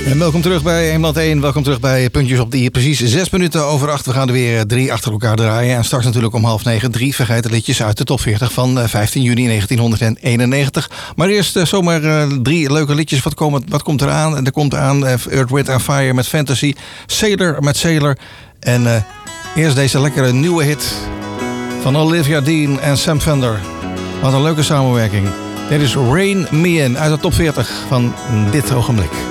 En welkom terug bij 1 welkom terug bij Puntjes op die precies 6 minuten over 8. We gaan er weer 3 achter elkaar draaien. En straks natuurlijk om 8:30 3 vergeten liedjes uit de top 40 van 15 juni 1991. Maar eerst zomaar 3 leuke liedjes. Wat komt eraan? En er komt aan Earth, Wind & Fire met Fantasy. Sailor met Sailor. En eerst deze lekkere nieuwe hit van Olivia Dean en Sam Fender. Wat een leuke samenwerking. Dit is Rain Me In uit de top 40 van dit ogenblik.